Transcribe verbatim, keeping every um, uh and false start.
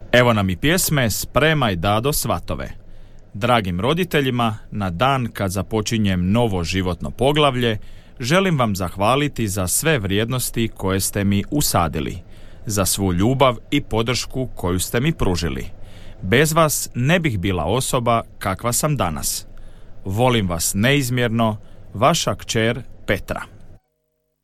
Evo nam i pjesme Spremaj Dado svatove. Dragim roditeljima, na dan kad započinjem novo životno poglavlje, želim vam zahvaliti za sve vrijednosti koje ste mi usadili, za svu ljubav i podršku koju ste mi pružili. Bez vas ne bih bila osoba kakva sam danas. Volim vas neizmjerno, vaša kćer Petra.